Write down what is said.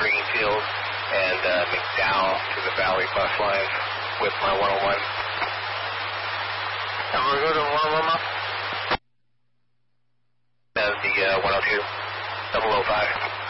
Greenfield and McDowell to the Valley bus line with my 101. I'm going to go to 101 now. And the 102, 005.